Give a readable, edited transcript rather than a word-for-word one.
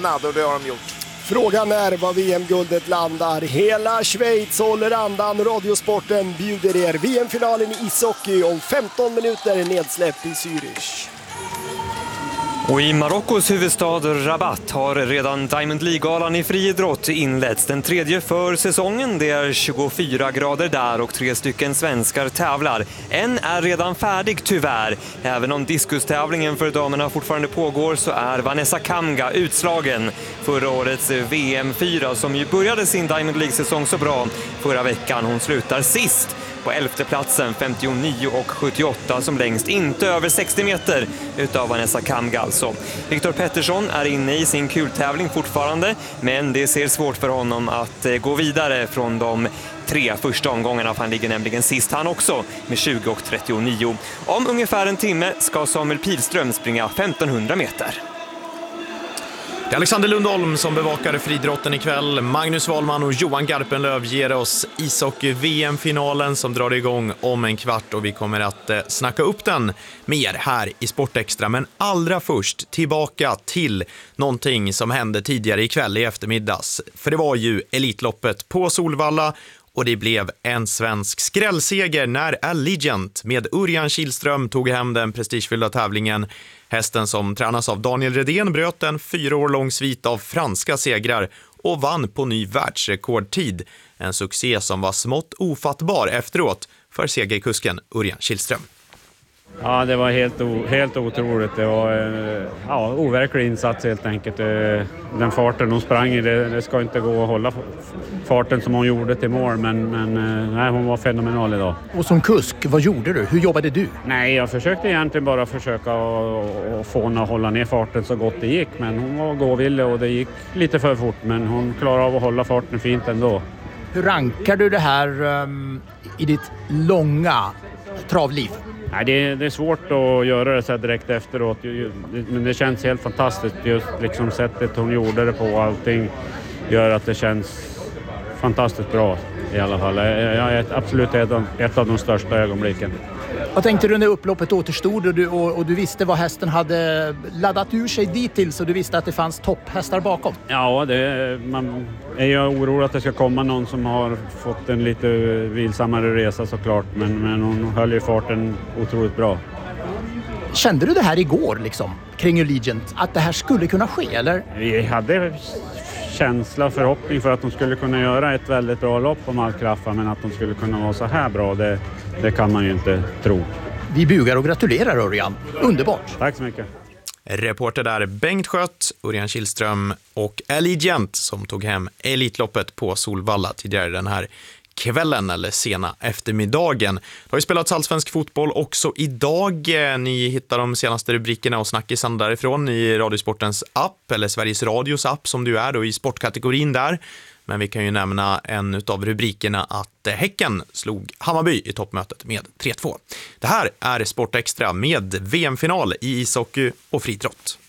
lämnad, och det har de gjort. Frågan är vad VM-guldet landar. Hela Schweiz håller andan. Radiosporten bjuder er VM-finalen i ishockey om 15 minuter nedsläpp i Zürich. Och i Marockos huvudstad Rabat har redan Diamond League-galan i friidrott inletts. Den tredje för säsongen. Det är 24 grader där och 3 stycken svenskar tävlar. En är redan färdig tyvärr. Även om diskustävlingen för damerna fortfarande pågår så är Vanessa Kamga utslagen. Förra årets VM4 som ju började sin Diamond League-säsong så bra förra veckan. Hon slutar sist på 11:e platsen, 59,78 som längst, inte över 60 meter utav Vanessa Kamga alltså. Viktor Pettersson är inne i sin kultävling fortfarande, men det ser svårt för honom att gå vidare från de 3 första omgångarna, för han ligger nämligen sist han också med 20,39. Om ungefär en timme ska Samuel Pilström springa 1500 meter. Det är Alexander Lundholm som bevakar friidrotten ikväll. Magnus Wahlman och Johan Garpenlöv ger oss ishockey-VM-finalen som drar igång om en kvart, och vi kommer att snacka upp den mer här i Sportextra. Men allra först tillbaka till någonting som hände tidigare ikväll i eftermiddags. För det var ju Elitloppet på Solvalla, och det blev en svensk skrällseger när Allegiant med Örjan Kihlström tog hem den prestigefyllda tävlingen. Hästen som tränas av Daniel Redén bröt en 4 år lång svit av franska segrar och vann på ny världsrekordtid. En succé som var smått ofattbar efteråt för segerkusken Örjan Kihlström. Ja, det var helt otroligt. Det var overklig insats helt enkelt. Den farten hon sprang i, det ska inte gå att hålla farten som hon gjorde till mål, men nej, hon var fenomenal idag. Och som kusk, vad gjorde du? Hur jobbade du? Nej, jag försökte egentligen bara försöka att få henne att hålla ner farten så gott det gick, men hon var gåvillig och det gick lite för fort, men hon klarade av att hålla farten fint ändå. Hur rankar du det här i ditt långa travliv? Nej, det är svårt att göra det så här direkt efteråt, men det känns helt fantastiskt. Just liksom sättet hon gjorde det på, allting gör att det känns fantastiskt bra i alla fall. Jag är absolut ett av de största ögonblicken. Vad tänkte du när upploppet återstod och du visste vad hästen hade laddat ur sig dit till, så du visste att det fanns topphästar bakom? Ja, man är ju orolig att det ska komma någon som har fått en lite vilsammare resa såklart, men hon höll ju farten otroligt bra. Kände du det här igår liksom, kring Allegiant, att det här skulle kunna ske, eller? Vi hade känsla och förhoppning för att de skulle kunna göra ett väldigt bra lopp om allt klaffa, men att de skulle kunna vara så här bra, det kan man ju inte tro. Vi bugar och gratulerar Örjan. Underbart. Tack så mycket. Reporter där Bengt Skött, Örjan Kihlström och Allegiant som tog hem Elitloppet på Solvalla tidigare den här kvällen eller sena eftermiddagen. Det har ju spelats allsvensk fotboll också idag. Ni hittar de senaste rubrikerna och snackisen därifrån i Radiosportens app, eller Sveriges Radios app som du är då, i sportkategorin där. Men vi kan ju nämna en av rubrikerna att Häcken slog Hammarby i toppmötet med 3-2. Det här är Sportextra med VM-final i ishockey och friidrott.